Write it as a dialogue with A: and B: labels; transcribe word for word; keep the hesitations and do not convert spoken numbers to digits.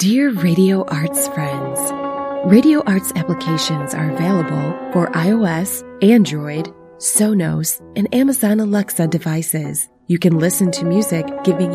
A: Dear Radio Arts friends, Radio Arts applications are available for iOS, Android, Sonos, and Amazon Alexa devices. You can listen to music giving